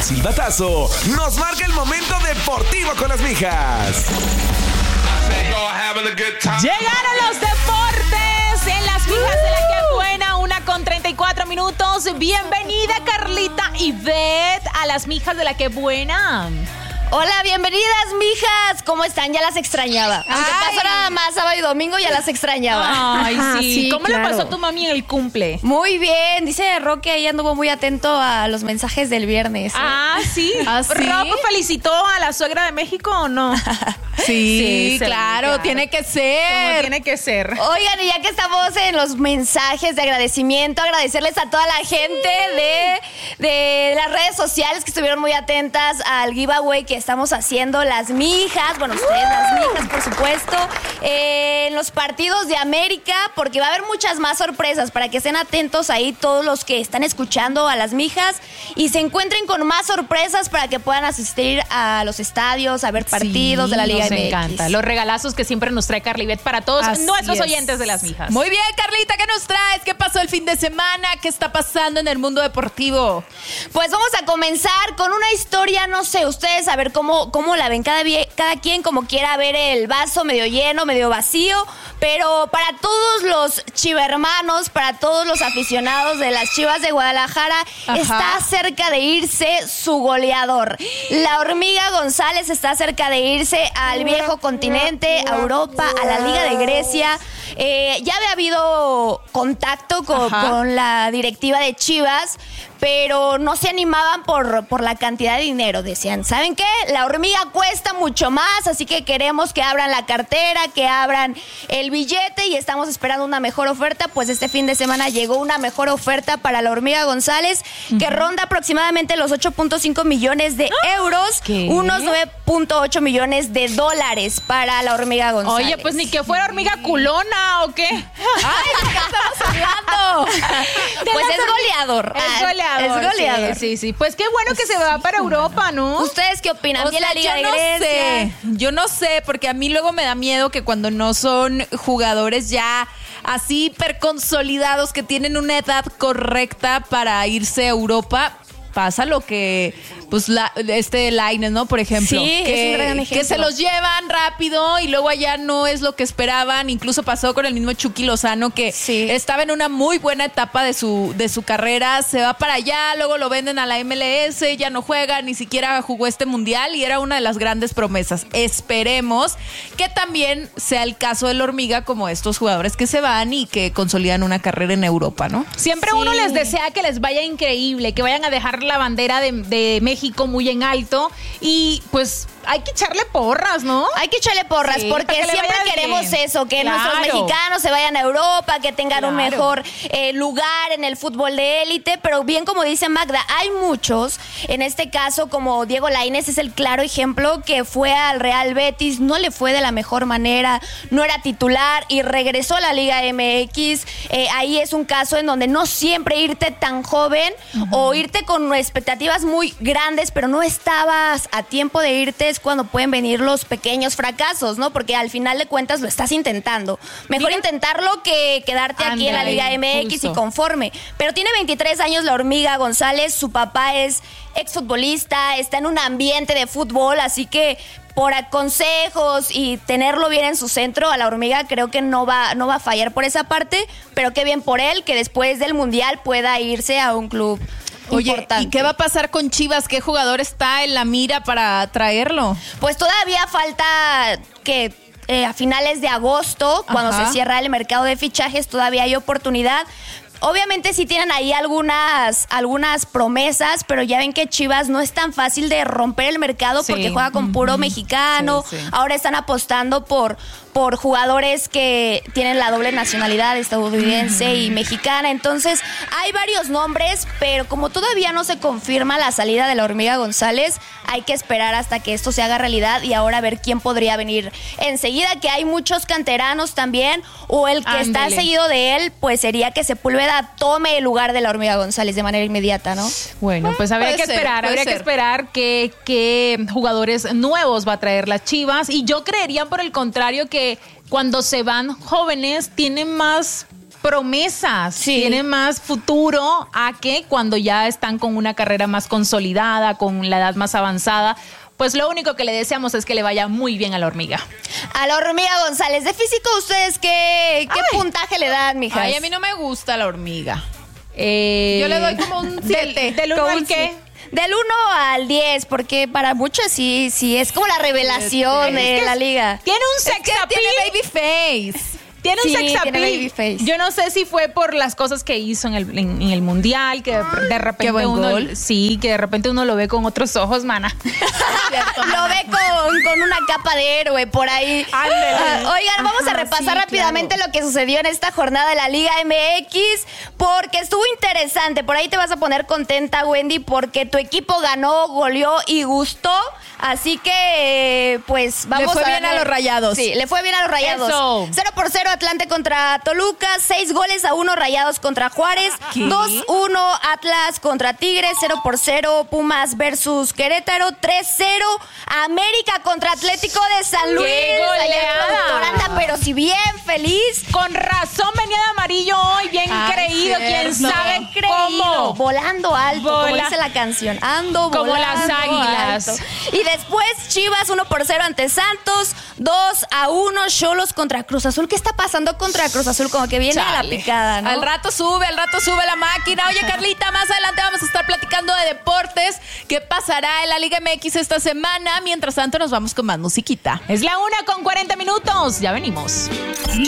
silbatazo, nos marca el momento deportivo con las mijas. Llegaron los deportes en las mijas de la que buena, 1:34. Bienvenida Carlita y Beth a las mijas de la que buena. Hola, bienvenidas, mijas. ¿Cómo están? Ya las extrañaba. Aunque pasó nada más sábado y domingo, ya las extrañaba. Ay, sí. ¿Cómo claro. le pasó a tu mami en el cumple? Muy bien. Dice Roque, ahí anduvo muy atento a los mensajes del viernes. Ah, sí. ¿Ah, sí? ¿Roque felicitó a la suegra de México o no? Sí, claro, tiene que ser. Como tiene que ser. Oigan, y ya que estamos en los mensajes de agradecimiento, agradecerles a toda la gente de las redes sociales que estuvieron muy atentas al giveaway que estamos haciendo las mijas. Bueno, ustedes las mijas, por supuesto. En los partidos de América, porque va a haber muchas más sorpresas para que estén atentos ahí todos los que están escuchando a las mijas y se encuentren con más sorpresas para que puedan asistir a los estadios, a ver partidos de la Liga MX. Nos encanta. Los regalazos que siempre nos trae Carly Beth para todos nuestros oyentes de las mijas. Muy bien, Carlita, ¿qué nos traes? ¿Qué pasó el fin de semana? ¿Qué está pasando en el mundo deportivo? Pues vamos a comenzar con una historia, no sé, ustedes a ver cómo la ven, cada quien como quiera ver el vaso medio lleno, medio vacío, pero para todos los chivermanos, para todos los aficionados de las Chivas de Guadalajara, está cerca de irse su goleador. La Hormiga González está cerca de irse al viejo continente, a Europa, a la Liga de Grecia. Ya había habido contacto con la directiva de Chivas, pero no se animaban por la cantidad de dinero. Decían, ¿saben qué? La Hormiga cuesta mucho más, así que queremos que abran la cartera, que abran el billete y estamos esperando una mejor oferta. Pues este fin de semana llegó una mejor oferta para la Hormiga González, que ronda aproximadamente los 8.5 millones de euros, unos 9.8 millones de dólares para la Hormiga González. Oye, pues ni que fuera hormiga culona o qué. ¡Ay, ¿de qué estamos hablando? Pues es goleador. Es goleador. Es goleador. Sí. Pues qué bueno que se va para Europa, ¿no? ¿Ustedes qué opinan? O sea, la Liga de Grecia? Yo no sé, porque a mí luego me da miedo que cuando no son jugadores ya así hiperconsolidados que tienen una edad correcta para irse a Europa, pasa lo que pues Lainez, ¿no? Por ejemplo, sí, es un gran ejemplo. Que se los llevan rápido y luego allá no es lo que esperaban. Incluso pasó con el mismo Chucky Lozano, que estaba en una muy buena etapa de su carrera, se va para allá, luego lo venden a la MLS, ya no juega, ni siquiera jugó este mundial y era una de las grandes promesas. Esperemos que también sea el caso de la Hormiga, como estos jugadores que se van y que consolidan una carrera en Europa, ¿no? Siempre uno les desea que les vaya increíble, que vayan a dejar la bandera de México muy en alto y pues hay que echarle porras, ¿no? Hay que echarle porras porque siempre queremos bien. Eso, que nuestros mexicanos se vayan a Europa, que tengan un mejor lugar en el fútbol de élite, pero bien como dice Magda, hay muchos, en este caso como Diego Lainez es el claro ejemplo, que fue al Real Betis, no le fue de la mejor manera, no era titular y regresó a la Liga MX. Ahí es un caso en donde no siempre irte tan joven o irte con expectativas muy grandes, pero no estabas a tiempo de irte, es cuando pueden venir los pequeños fracasos, ¿no? Porque al final de cuentas lo estás intentando. Mejor intentarlo que quedarte aquí en la Liga MX y conforme. Pero tiene 23 años la Hormiga González, su papá es exfutbolista, está en un ambiente de fútbol, así que por consejos y tenerlo bien en su centro, a la Hormiga creo que no va a fallar por esa parte, pero qué bien por él que después del Mundial pueda irse a un club. Oye, importante. ¿y qué va a pasar con Chivas? ¿Qué jugador está en la mira para traerlo? Pues todavía falta que a finales de agosto, cuando se cierra el mercado de fichajes, todavía hay oportunidad. Obviamente sí tienen ahí algunas promesas, pero ya ven que Chivas no es tan fácil de romper el mercado porque juega con puro mexicano. Ahora están apostando por jugadores que tienen la doble nacionalidad estadounidense y mexicana. Entonces hay varios nombres, pero como todavía no se confirma la salida de la Hormiga González, hay que esperar hasta que esto se haga realidad y ahora ver quién podría venir enseguida, que hay muchos canteranos también, o el que está seguido de él, pues sería que Sepúlveda tome el lugar de la Hormiga González de manera inmediata, ¿no? Bueno, pues habría que esperar qué jugadores nuevos va a traer las Chivas, y yo creería por el contrario que cuando se van jóvenes tienen más promesas, tiene más futuro a que cuando ya están con una carrera más consolidada, con la edad más avanzada. Pues lo único que le deseamos es que le vaya muy bien a la hormiga. A la hormiga González. De físico, ¿ustedes qué puntaje le dan, mijas? Ay, a mí no me gusta la hormiga. Yo le doy como un 7. ¿Del 1 al qué? Del 1 al 10, porque para muchos sí es como la revelación de la liga. Tiene un sex appeal. Tiene baby face. Tiene un sex appeal. Yo no sé si fue por las cosas que hizo en el mundial, que de repente que de repente uno lo ve con otros ojos, mana. Lo ve con una capa de héroe por ahí. Oigan, vamos a repasar rápidamente lo que sucedió en esta jornada de la Liga MX, porque estuvo interesante. Por ahí te vas a poner contenta, Wendy, porque tu equipo ganó, goleó y gustó. Así que, pues, vamos a ver. Le fue bien a los Rayados. Sí, le fue bien a los Rayados. Eso. 0-0 Atlante contra Toluca, 6-1 Rayados contra Juárez, 2-1 Atlas contra Tigres, 0-0 Pumas versus Querétaro, 3-0 América contra Atlético de San Luis. ¡Qué goleada! Anda, pero si bien feliz. Con razón venía de amarillo hoy, bien creído, quién sabe cómo. Volando alto, como dice la canción. Ando como volando las águilas. alto. Y después Chivas 1-0 ante Santos, 2-1 Xolos contra Cruz Azul. ¿Qué está pasando contra Cruz Azul? Como que viene a la picada, ¿no? Al rato sube la máquina. Oye, Carlita, más adelante vamos a estar platicando de deportes. ¿Qué pasará en la Liga MX esta semana? Mientras tanto, nos vamos con más musiquita. Es la 1:40. Ya venimos.